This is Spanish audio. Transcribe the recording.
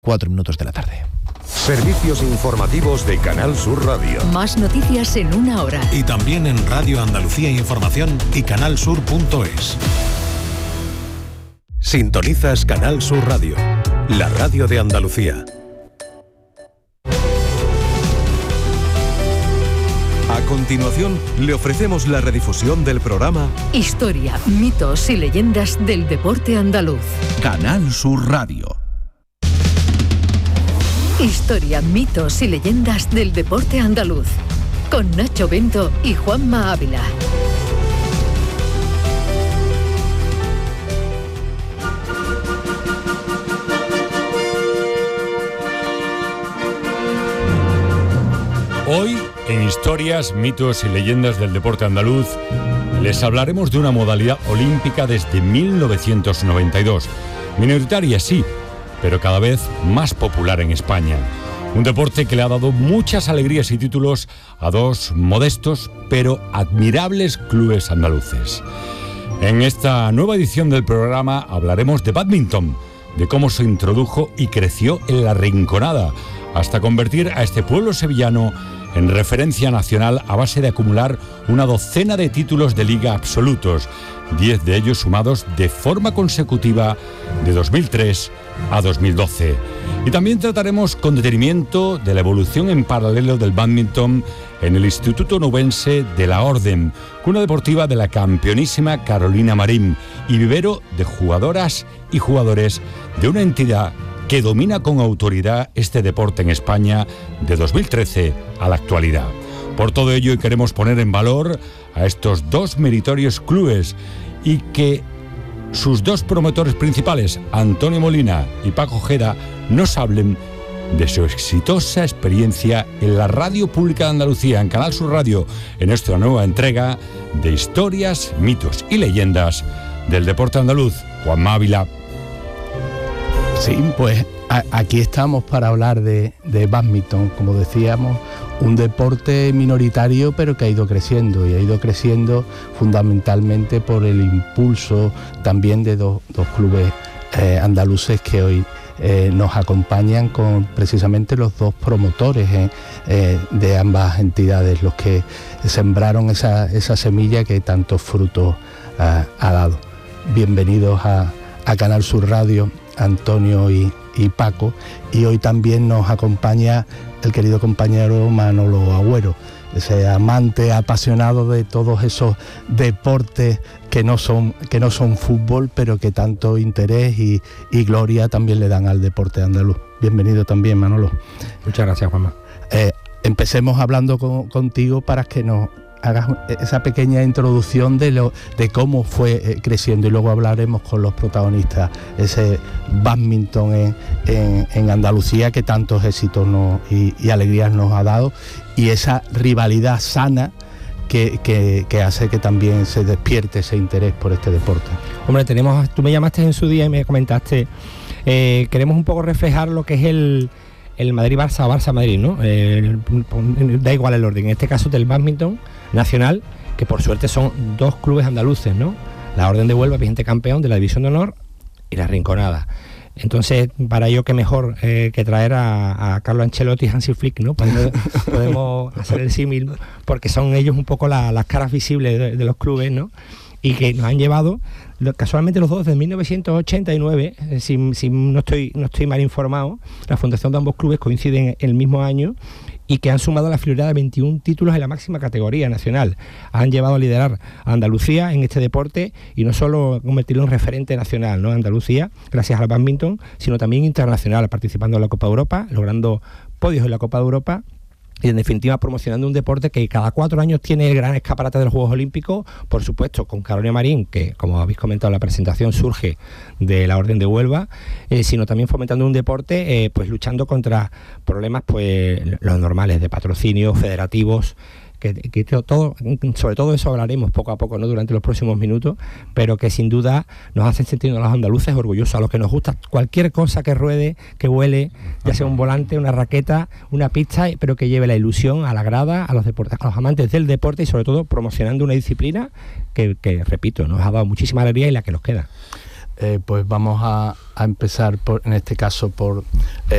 4 minutos de la tarde. Servicios informativos de Canal Sur Radio. Más noticias en una hora. Y también en Radio Andalucía Información y canalsur.es. Sintonizas Canal Sur Radio, la radio de Andalucía. A continuación, le ofrecemos la redifusión del programa Historia, mitos y leyendas del deporte andaluz. Canal Sur Radio. Historia, mitos y leyendas del deporte andaluz. Con Nacho Bento y Juanma Ávila. Hoy, en Historias, mitos y leyendas del deporte andaluz, les hablaremos de una modalidad olímpica desde 1992. Minoritaria, sí, pero cada vez más popular en España. Un deporte que le ha dado muchas alegrías y títulos a dos modestos pero admirables clubes andaluces. En esta nueva edición del programa hablaremos de bádminton, de cómo se introdujo y creció en la Rinconada, hasta convertir a este pueblo sevillano en referencia nacional a base de acumular una docena de títulos de liga absolutos, 10 de ellos sumados de forma consecutiva de 2003 a 2012. Y también trataremos con detenimiento de la evolución en paralelo del bádminton en el Instituto Onubense de la Orden, cuna deportiva de la campeonísima Carolina Marín y vivero de jugadoras y jugadores de una entidad que domina con autoridad este deporte en España de 2013 a la actualidad. Por todo ello, queremos poner en valor a estos dos meritorios clubes y que sus dos promotores principales, Antonio Molina y Paco Ojeda, nos hablen de su exitosa experiencia en la radio pública de Andalucía, en Canal Sur Radio, en nuestra nueva entrega de Historias, mitos y leyendas del deporte andaluz. Juanma Ávila. Sí, pues aquí estamos para hablar de bádminton, como decíamos, un deporte minoritario pero que ha ido creciendo y ha ido creciendo fundamentalmente por el impulso también de dos clubes andaluces que hoy nos acompañan con precisamente los dos promotores de ambas entidades, los que sembraron esa semilla que tantos frutos ha dado. Bienvenidos a Canal Sur Radio, Antonio y Paco, y hoy también nos acompaña el querido compañero Manolo Agüero, ese amante apasionado de todos esos deportes que no son fútbol, pero que tanto interés y gloria también le dan al deporte andaluz. Bienvenido también, Manolo. Muchas gracias, Juanma. Empecemos hablando contigo para que nos hagas esa pequeña introducción de cómo fue creciendo, y luego hablaremos con los protagonistas, ese bádminton en Andalucía que tantos éxitos y alegrías nos ha dado, y esa rivalidad sana que hace que también se despierte ese interés por este deporte. Hombre, tú me llamaste en su día y me comentaste, queremos un poco reflejar lo que es el Madrid-Barça o Barça-Madrid, ¿no? Da igual el orden, en este caso del bádminton nacional, que por suerte son dos clubes andaluces, ¿no? La Orden de Huelva, vigente campeón de la División de Honor, y la Rinconada. Entonces, para ello, qué mejor que traer a Carlo Ancelotti y Hansi Flick, ¿no? Podemos hacer el símil, porque son ellos un poco las caras visibles de los clubes, ¿no? Y que nos han llevado, casualmente los dos, desde 1989, si no estoy mal informado, la fundación de ambos clubes coinciden el mismo año, y que han sumado a la friolera de 21 títulos en la máxima categoría nacional. Han llevado a liderar a Andalucía en este deporte, y no solo convertirlo en referente nacional, ¿no? Andalucía, gracias al bádminton, sino también internacional, participando en la Copa de Europa, logrando podios en la Copa de Europa, y en definitiva promocionando un deporte que cada 4 años tiene el gran escaparate de los Juegos Olímpicos, por supuesto con Carolina Marín, que como habéis comentado en la presentación surge de la Orden de Huelva, sino también fomentando un deporte pues luchando contra problemas pues los normales de patrocinio, federativos, que todo, sobre todo eso hablaremos poco a poco, ¿no? Durante los próximos minutos, pero que sin duda nos hacen sentir a los andaluces orgullosos, a los que nos gusta cualquier cosa que ruede, que vuele, ya sea un volante, una raqueta, una pista, pero que lleve la ilusión a la grada, a los deportes, a los amantes del deporte, y sobre todo promocionando una disciplina que repito, nos ha dado muchísima alegría y la que nos queda. pues vamos a empezar en este caso por